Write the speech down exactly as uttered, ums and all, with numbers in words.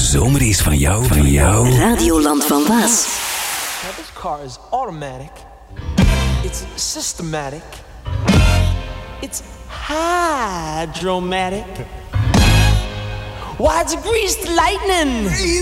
zomer is van jou, van jou. Radioland van Waas. Now this car is automatic. It's systematic. It's hydromatic. Why, it's greased lightning.